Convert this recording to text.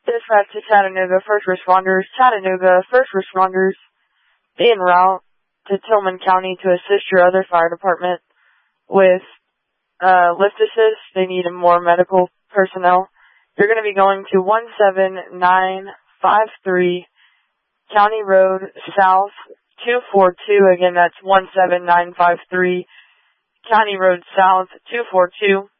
Dispatch to Chattanooga First Responders. Chattanooga First Responders en route to Tillman County to assist your other fire department with lift assist. They need more medical personnel. You're going to be going to 17953 County Road South 242. Again, that's 17953 County Road South 242.